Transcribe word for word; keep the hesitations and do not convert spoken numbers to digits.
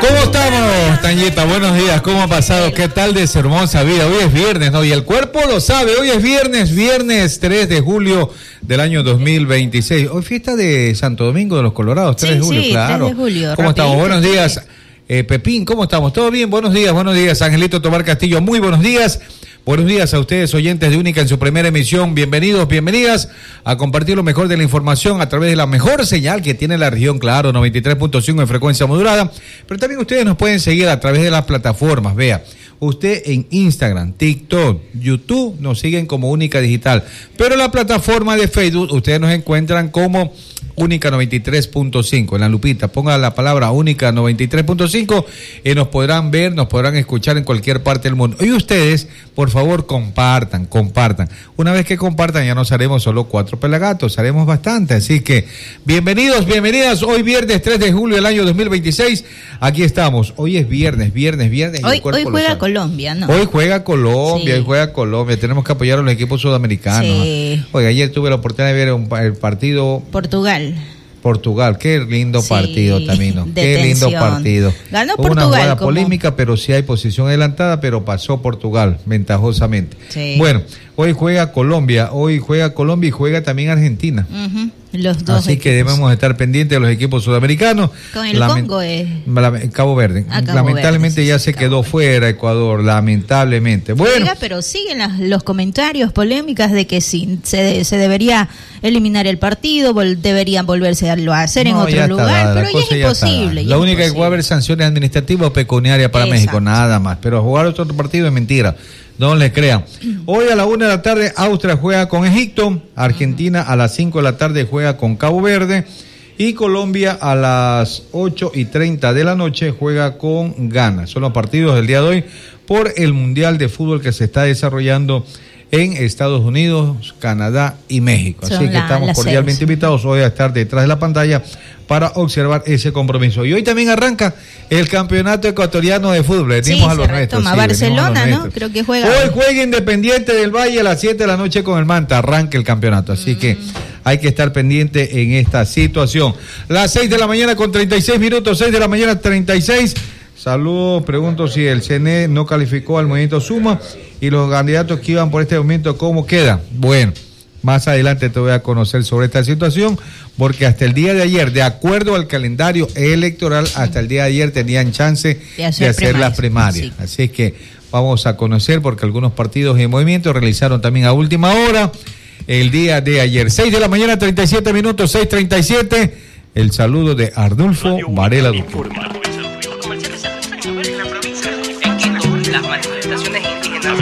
¿Cómo estamos, Tañita? Buenos días, ¿cómo ha pasado? ¿Qué tal de su hermosa vida? Hoy es viernes, ¿no? Y el cuerpo lo sabe, hoy es viernes, viernes tres de julio del año dos mil veintiséis. Hoy fiesta de Santo Domingo de los Colorados, tres de julio, sí, claro. tres de julio. ¿Cómo estamos? Buenos días, eh, Pepín, ¿cómo estamos? ¿Todo bien? Buenos días, buenos días. Angelito Tobar Castillo, muy buenos días. Buenos días a ustedes, oyentes de Única en su primera emisión. Bienvenidos, bienvenidas a compartir lo mejor de la información a través de la mejor señal que tiene la región, claro, noventa y tres punto cinco en frecuencia modulada. Pero también ustedes nos pueden seguir a través de las plataformas. Vea, usted en Instagram, TikTok, YouTube nos siguen como Única Digital. Pero en la plataforma de Facebook ustedes nos encuentran como Única noventa y tres punto cinco. En la lupita ponga la palabra Única noventa y tres punto cinco y nos podrán ver, nos podrán escuchar en cualquier parte del mundo. Y ustedes, por favor, compartan, compartan. Una vez que compartan ya no haremos solo cuatro pelagatos, haremos bastante. Así que bienvenidos, bienvenidas. Hoy viernes tres de julio del año dos mil veintiséis. Aquí estamos. Hoy es viernes, viernes, viernes. Hoy, hoy juega Colombia, ¿no? Hoy juega Colombia, sí. hoy juega Colombia. Tenemos que apoyar a los equipos sudamericanos. Sí. Oiga, ayer tuve la oportunidad de ver un, el partido... Portugal. Portugal, qué lindo sí, partido también, ¿no? Qué tensión. lindo partido. Ganó Hubo Portugal. Una jugada como... polémica, pero sí hay posición adelantada, pero pasó Portugal ventajosamente. Sí. Bueno, hoy juega Colombia, hoy juega Colombia y juega también Argentina. Uh-huh. Los dos Así equipos. que debemos estar pendientes de los equipos sudamericanos. Con el Lament- Congo es... Cabo Verde. Ah, Cabo lamentablemente Verde, sí, ya sí, se Cabo quedó Verde. fuera Ecuador, lamentablemente. Bueno. Oiga, pero siguen las, los comentarios polémicas de que sí, se, se debería eliminar el partido, vol, deberían volverse a hacer en No, otro ya está lugar, dada, la pero ya cosa es ya está imposible. dada. ya La es única que imposible. puede haber sanciones administrativas o pecuniarias para Exacto. México, nada más. Pero jugar otro partido es mentira. No le crean. Hoy a la una de la tarde Austria juega con Egipto, Argentina a las cinco de la tarde juega con Cabo Verde y Colombia a las ocho y treinta de la noche juega con Ghana. Son los partidos del día de hoy por el Mundial de Fútbol que se está desarrollando en Estados Unidos, Canadá y México. Así Son que la, estamos la cordialmente sedes. invitados hoy a estar detrás de la pantalla para observar ese compromiso. Y hoy también arranca el campeonato ecuatoriano de fútbol. Venimos Sí, a los se nuestros. retoma. Sí, Barcelona, venimos a los ¿no? nuestros. Creo que juega. Hoy juega Independiente del Valle a las siete de la noche con el Manta. Arranca el campeonato. Así mm. que hay que estar pendiente en esta situación. Las seis de la mañana con treinta y seis minutos. seis de la mañana treinta y seis. Saludos, pregunto si el C N E no calificó al movimiento Suma y los candidatos que iban por este movimiento, ¿cómo queda? Bueno, más adelante te voy a conocer sobre esta situación, porque hasta el día de ayer, de acuerdo al calendario electoral, hasta el día de ayer tenían chance de hacer, de hacer las primarias. Sí. Así es que vamos a conocer, porque algunos partidos en movimiento realizaron también a última hora el día de ayer. seis de la mañana, treinta y siete minutos, seis treinta y siete. El saludo de Arnulfo Varela Duque. Las manifestaciones